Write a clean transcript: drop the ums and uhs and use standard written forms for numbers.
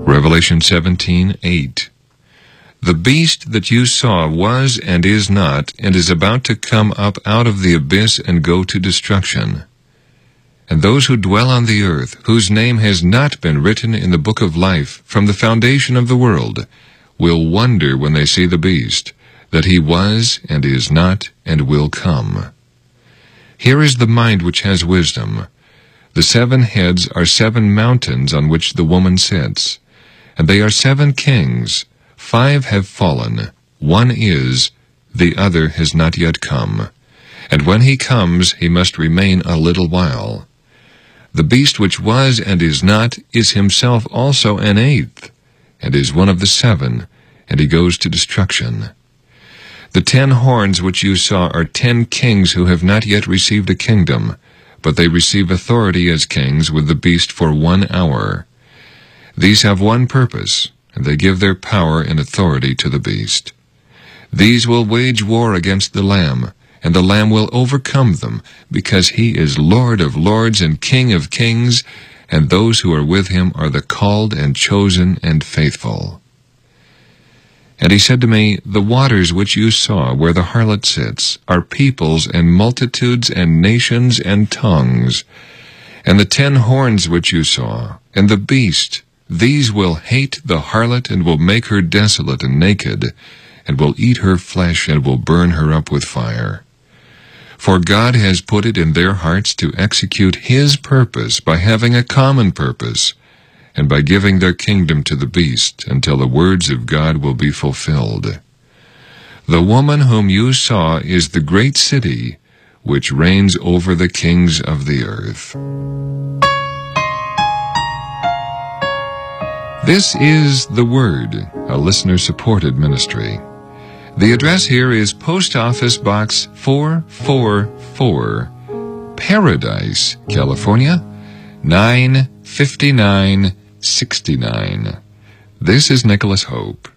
Revelation 17:8. The beast that you saw was and is not, and is about to come up out of the abyss and go to destruction. And those who dwell on the earth, whose name has not been written in the book of life from the foundation of the world, will wonder when they see the beast, that he was and is not and will come. Here is the mind which has wisdom. The 7 heads are 7 mountains on which the woman sits, and they are 7 kings. 5 have fallen, 1 is, the other has not yet come. And when he comes, he must remain a little while. The beast which was and is not is himself also an 8th, and is one of the 7, and he goes to destruction. The 10 horns which you saw are 10 kings who have not yet received a kingdom, but they receive authority as kings with the beast for 1 hour. These have one purpose, and they give their power and authority to the beast. These will wage war against the Lamb, and the Lamb will overcome them, because he is Lord of lords and King of kings, and those who are with him are the called and chosen and faithful. And he said to me, The waters which you saw where the harlot sits are peoples and multitudes and nations and tongues. And the 10 horns which you saw, and the beast, these will hate the harlot and will make her desolate and naked, and will eat her flesh and will burn her up with fire. For God has put it in their hearts to execute his purpose by having a common purpose, and by giving their kingdom to the beast until the words of God will be fulfilled. The woman whom you saw is the great city, which reigns over the kings of the earth. This is The Word, a listener-supported ministry. The address here is Post Office Box 444, Paradise, California, 95969. This is Nicholas Hope.